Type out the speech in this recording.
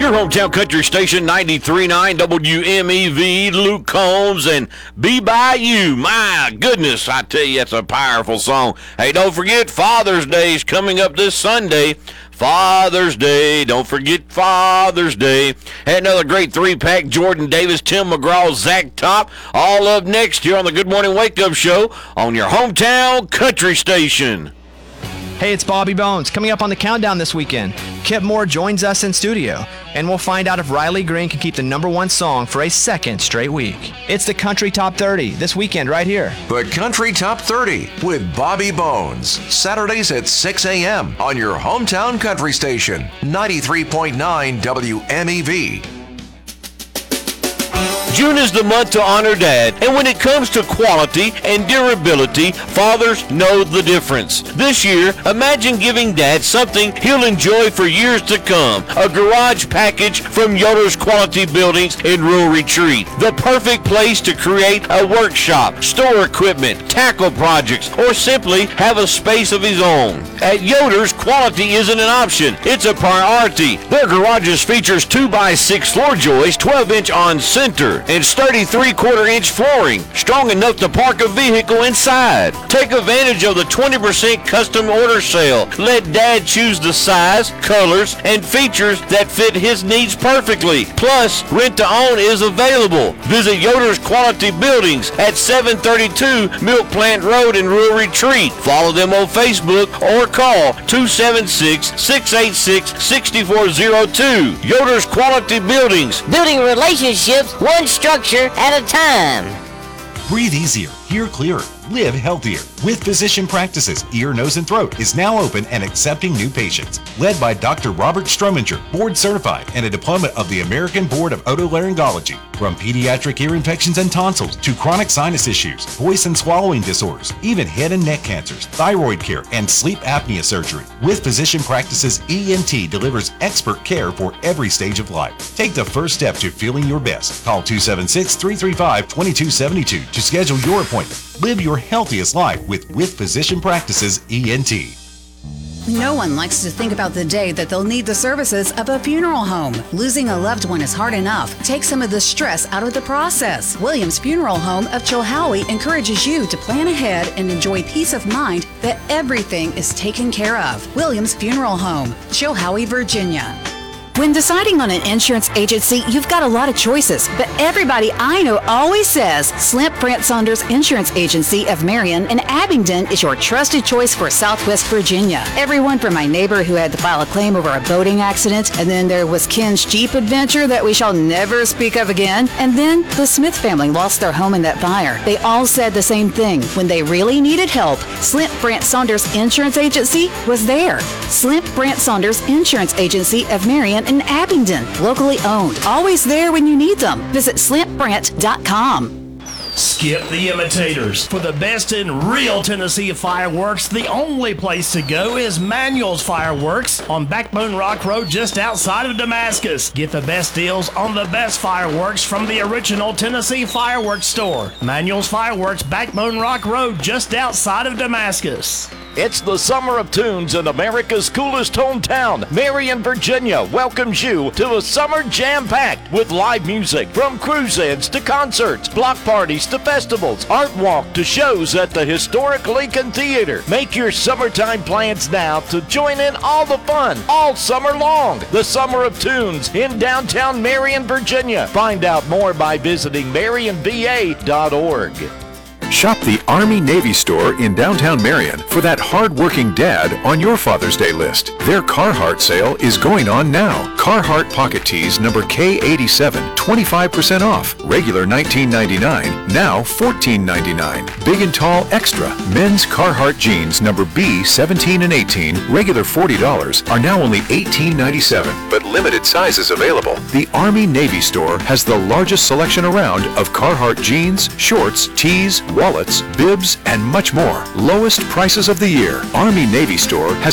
Your hometown country station, 93.9 WMEV, Luke Combs, and Be By You. My goodness, I tell you, that's a powerful song. Hey, don't forget, Father's Day is coming up this Sunday. Father's Day, don't forget Father's Day. Had another great three-pack, Jordan Davis, Tim McGraw, Zach Top, all up next here on the Good Morning Wake Up Show on your hometown country station. Hey, it's Bobby Bones. Coming up on the countdown this weekend, Kip Moore joins us in studio, and we'll find out if Riley Green can keep the #1 song for a second straight week. It's the Country Top 30 this weekend right here. The Country Top 30 with Bobby Bones. Saturdays at 6 a.m. on your hometown country station, 93.9 WMEV. June is the month to honor Dad, and when it comes to quality and durability, fathers know the difference. This year, imagine giving Dad something he'll enjoy for years to come. A garage package from Yoder's Quality Buildings in Rural Retreat. The perfect place to create a workshop, store equipment, tackle projects, or simply have a space of his own. At Yoder's, quality isn't an option, it's a priority. Their garages features 2x6 floor joists, 12-inch on center, and sturdy 3/4-inch flooring, strong enough to park a vehicle inside. Take advantage of the 20% custom order sale. Let Dad choose the size, colors, and features that fit his needs perfectly. Plus, rent-to-own is available. Visit Yoder's Quality Buildings at 732 Milk Plant Road in Rural Retreat. Follow them on Facebook or call 276-686-6402. Yoder's Quality Buildings. Building relationships one structure at a time. Breathe easier, hear clearer, live healthier. With Physician Practices, Ear, Nose, and Throat is now open and accepting new patients. Led by Dr. Robert Strominger, board certified and a diploma of the American Board of Otolaryngology. From pediatric ear infections and tonsils to chronic sinus issues, voice and swallowing disorders, even head and neck cancers, thyroid care, and sleep apnea surgery. With Physician Practices, ENT delivers expert care for every stage of life. Take the first step to feeling your best. Call 276-335-2272 to schedule your appointment. Live your healthiest life with Physician Practices ENT. No one likes to think about the day that they'll need the services of a funeral home. Losing a loved one is hard enough. Take some of the stress out of the process. Williams Funeral Home of Chilhowie encourages you to plan ahead and enjoy peace of mind that everything is taken care of. Williams Funeral Home, Chilhowie, Virginia. When deciding on an insurance agency, you've got a lot of choices, but everybody I know always says Slimp Brant Saunders Insurance Agency of Marion and Abingdon is your trusted choice for Southwest Virginia. Everyone from my neighbor who had to file a claim over a boating accident, and then there was Ken's Jeep adventure that we shall never speak of again, and then the Smith family lost their home in that fire. They all said the same thing. When they really needed help, Slimp Brant Saunders Insurance Agency was there. Slimp Brant Saunders Insurance Agency of Marion and Abingdon, locally owned, always there when you need them. Visit slimpbrant.com. Skip the imitators. For the best in real Tennessee fireworks, the only place to go is Manuel's Fireworks on Backbone Rock Road just outside of Damascus. Get the best deals on the best fireworks from the original Tennessee fireworks store. Manuel's Fireworks, Backbone Rock Road just outside of Damascus. It's the Summer of Tunes in America's coolest hometown. Marion, Virginia welcomes you to a summer jam-packed with live music from cruise-ins to concerts, block parties to festivals, art walk to shows at the historic Lincoln Theater. Make your summertime plans now to join in all the fun all summer long. The Summer of Tunes in downtown Marion, Virginia. Find out more by visiting marionva.org. Shop the Army-Navy store in downtown Marion for that hard-working dad on your Father's Day list. Their Carhartt sale is going on now. Carhartt Pocket Tees number K87, 25% off. Regular $19.99, now $14.99. Big and Tall Extra. Men's Carhartt jeans number B17 and 18, regular $40, are now only $18.97, but limited sizes available. The Army-Navy store has the largest selection around of Carhartt jeans, shorts, tees, wallets, bibs, and much more. Lowest prices of the year. Army-Navy store has